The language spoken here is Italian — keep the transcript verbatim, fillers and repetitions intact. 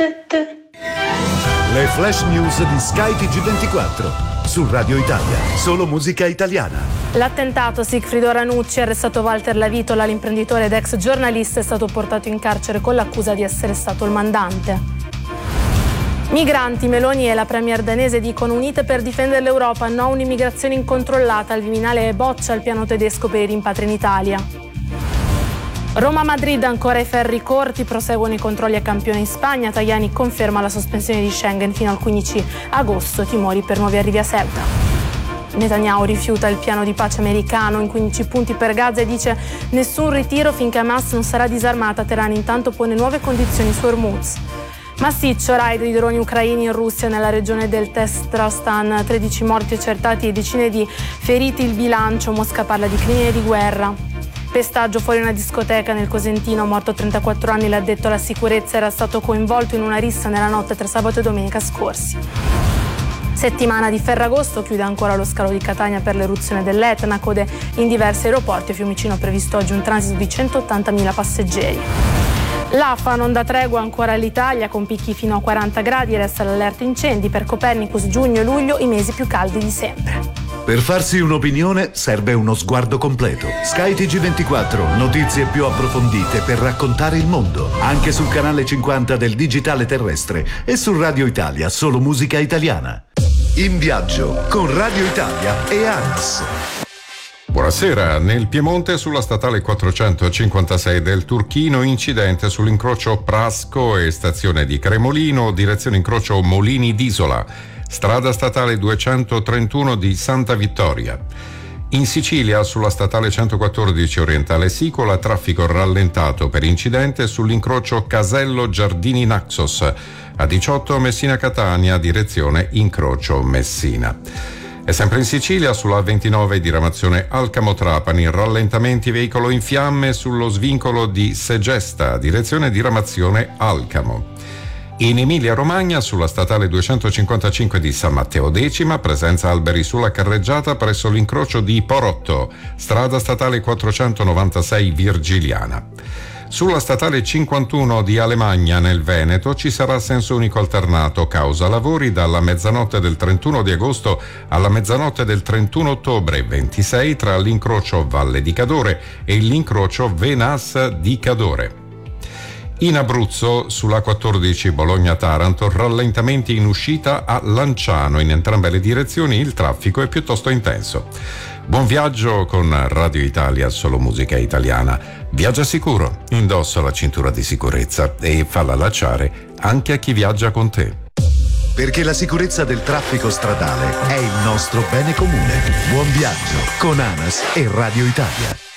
Le flash news di Sky T G ventiquattro su Radio Italia, solo musica italiana. L'attentato Sigfrido Ranucci, arrestato Walter Lavitola, l'imprenditore ed ex giornalista, è stato portato in carcere con l'accusa di essere stato il mandante. Migranti, Meloni e la premier danese dicono unite per difendere l'Europa, no un'immigrazione incontrollata, il Viminale boccia il piano tedesco per i rimpatri in Italia. Roma-Madrid ancora ai ferri corti, proseguono i controlli a Campione in Spagna, Tajani conferma la sospensione di Schengen fino al quindici agosto, timori per nuovi arrivi a Ceuta. Netanyahu rifiuta il piano di pace americano in quindici punti per Gaza e dice nessun ritiro finché Hamas non sarà disarmata. Teheran intanto pone nuove condizioni su Hormuz. Massiccio raid di droni ucraini in Russia nella regione del Tezhastan, tredici morti accertati e decine di feriti il bilancio. Mosca parla di crimine di guerra. Pestaggio fuori una discoteca nel Cosentino, morto a trentaquattro anni l'addetto alla sicurezza, era stato coinvolto in una rissa nella notte tra sabato e domenica scorsi. Settimana di Ferragosto, chiude ancora lo scalo di Catania per l'eruzione dell'Etna, code in diversi aeroporti. A Fiumicino previsto oggi un transito di centottantamila passeggeri. L'A F A non dà tregua ancora all'Italia, con picchi fino a quaranta gradi, resta l'allerta incendi. Per Copernicus giugno e luglio i mesi più caldi di sempre. Per farsi un'opinione serve uno sguardo completo. Sky T G ventiquattro, notizie più approfondite per raccontare il mondo. Anche sul canale cinquanta del digitale terrestre e su Radio Italia, solo musica italiana. In viaggio con Radio Italia e A N S. Buonasera. Nel Piemonte, sulla statale quattrocentocinquantasei del Turchino, incidente sull'incrocio Prasco e stazione di Cremolino, direzione incrocio Molini d'Isola. Strada statale duecentotrentuno di Santa Vittoria. In Sicilia, sulla statale centoquattordici orientale Sicola, traffico rallentato per incidente sull'incrocio Casello Giardini Naxos. A diciotto Messina Catania, direzione incrocio Messina. E sempre in Sicilia, sulla ventinove diramazione Alcamo Trapani, rallentamenti veicolo in fiamme sullo svincolo di Segesta, direzione diramazione Alcamo. In Emilia Romagna, sulla statale duecentocinquantacinque di San Matteo Decima, presenza alberi sulla carreggiata presso l'incrocio di Porotto, strada statale quattrocentonovantasei Virgiliana. Sulla statale cinquantuno di Alemagna nel Veneto ci sarà senso unico alternato causa lavori dalla mezzanotte del trentuno di agosto alla mezzanotte del trentuno ottobre ventisei tra l'incrocio Valle di Cadore e l'incrocio Venas di Cadore. In Abruzzo, sulla quattordici Bologna-Taranto, rallentamenti in uscita a Lanciano. In entrambe le direzioni il traffico è piuttosto intenso. Buon viaggio con Radio Italia, solo musica italiana. Viaggia sicuro, indossa la cintura di sicurezza e falla allacciare anche a chi viaggia con te. Perché la sicurezza del traffico stradale è il nostro bene comune. Buon viaggio con A N A S e Radio Italia.